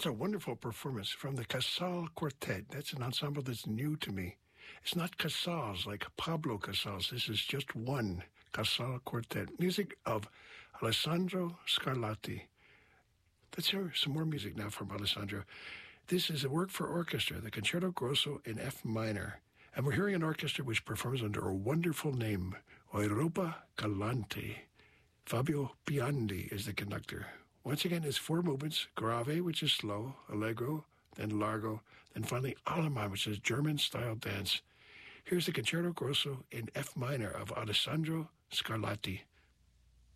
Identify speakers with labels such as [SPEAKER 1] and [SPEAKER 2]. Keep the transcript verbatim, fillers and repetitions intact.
[SPEAKER 1] That's a wonderful performance from the Casal Quartet. That's an ensemble that's new to me. It's not Casals like Pablo Casals. This is just one Casal Quartet. Music of Alessandro Scarlatti. Let's hear some more music now from Alessandro. This is a work for orchestra, the Concerto Grosso in F minor. And we're hearing an orchestra which performs under a wonderful name, Europa Galante. Fabio Biondi is the conductor. Once again, it's four movements: grave, which is slow, allegro, then largo, then finally Allemande, which is German-style dance. Here's the Concerto Grosso in F minor of Alessandro Scarlatti.